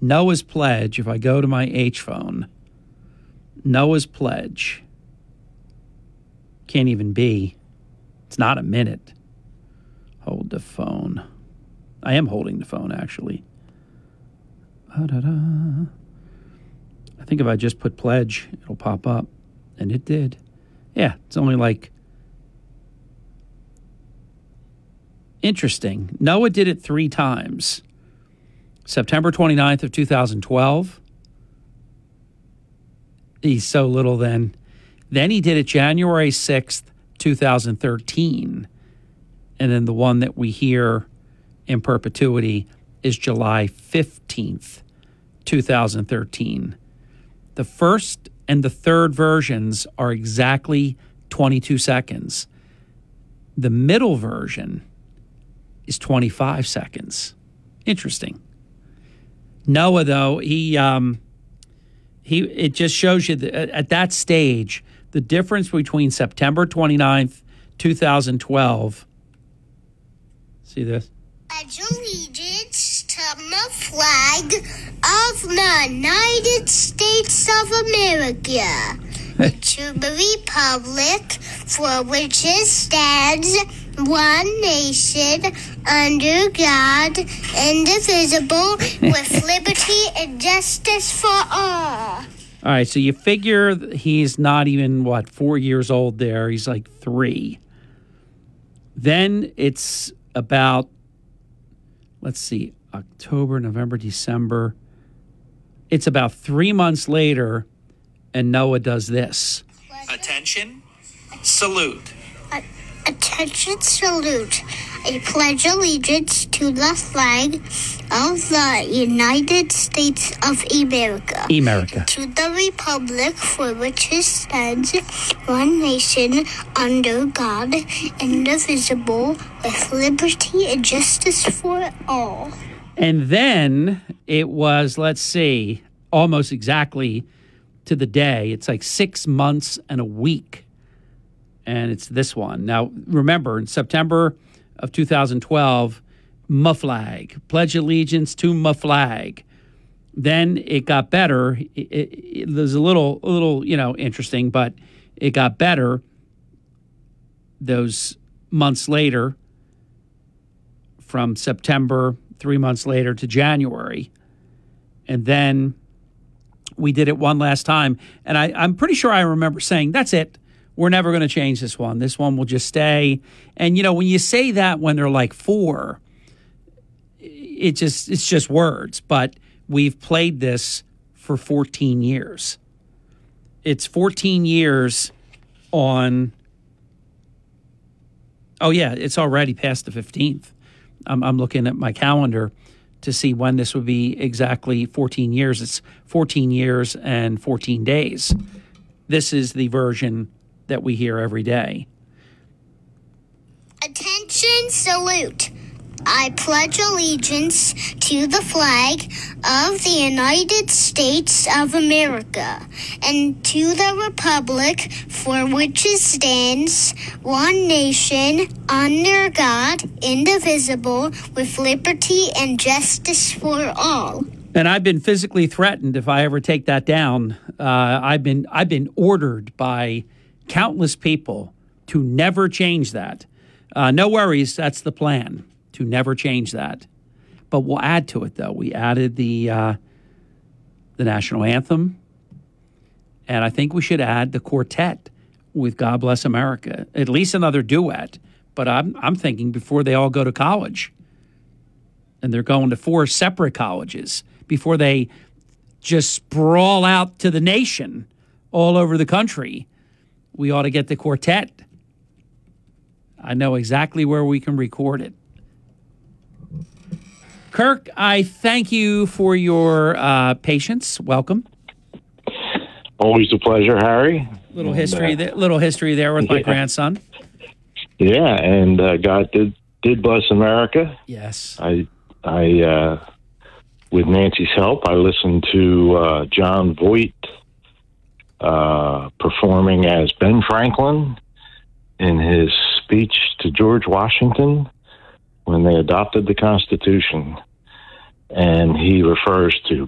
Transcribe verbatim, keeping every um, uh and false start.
Noah's Pledge, if I go to my H phone, Noah's Pledge can't even be. It's not a minute. Hold the phone. I am holding the phone, actually. Da-da-da. I think if I just put pledge, it'll pop up. And it did. Yeah, it's only like... Interesting. Noah did it three times. September twenty-ninth of two thousand twelve. He's so little then. Then he did it January sixth, two thousand thirteen. And then the one that we hear in perpetuity is July fifteenth, two thousand thirteen. The first and the third versions are exactly twenty-two seconds. The middle version is twenty-five seconds. Interesting. Noah, though, he um, he it just shows you that at that stage, the difference between September twenty-ninth, two thousand twelve. See this? Pledge allegiance to the flag of the United States of America, to the republic for which it stands, one nation, under God, indivisible, with liberty and justice for all. All right, so you figure he's not even, what, four years old there. He's like three. Then it's about, let's see, October, November, December. It's about three months later, and Noah does this. Attention, salute. Attention, salute. I pledge allegiance to the flag of the United States of America. America. To the republic for which it stands, one nation, under God, indivisible, with liberty and justice for all. And then it was, let's see, almost exactly to the day. It's like six months and a week. And it's this one. Now, remember, in September of two thousand twelve, M A flag, pledge allegiance to M A flag. Then it got better. It, it, it was a little, a little, you know, interesting, but it got better those months later, from September, three months later to January. And then we did it one last time. And I, I'm pretty sure I remember saying, that's it. We're never going to change this one. This one will just stay. And, you know, when you say that when they're like four, it just it's just words. But we've played this for fourteen years. It's fourteen years on... Oh, yeah, it's already past the fifteenth. I'm, I'm looking at my calendar to see when this would be exactly fourteen years. It's fourteen years and fourteen days. This is the version that we hear every day. Attention, salute. I pledge allegiance to the flag of the United States of America and to the republic for which it stands, one nation, under God, indivisible, with liberty and justice for all. And I've been physically threatened if I ever take that down. Uh, I've been I've been ordered by countless people to never change that. Uh, no worries, that's the plan, to never change that. But we'll add to it, though. We added the uh, the national anthem, and I think we should add the quartet with God Bless America, at least another duet. But I'm I'm thinking before they all go to college, and they're going to four separate colleges, before they just sprawl out to the nation all over the country, we ought to get the quartet. I know exactly where we can record it. Kirk, I thank you for your uh, patience. Welcome. Always a pleasure, Harry. Little history, and, uh, there, little history there with my yeah. grandson. Yeah, and uh, God did did bless America. Yes. I I uh, with Nancy's help, I listened to uh, John Voight uh, performing as Ben Franklin in his speech to George Washington when they adopted the Constitution. And he refers to